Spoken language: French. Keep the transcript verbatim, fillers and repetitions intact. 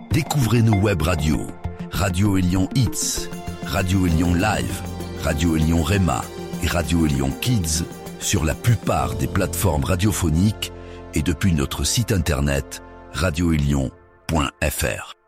Découvrez nos web radios. Radio Élion Hits, Radio Élion Live, Radio Élion Rema et Radio Élion Kids sur la plupart des plateformes radiophoniques et depuis notre site internet radio élion point f r.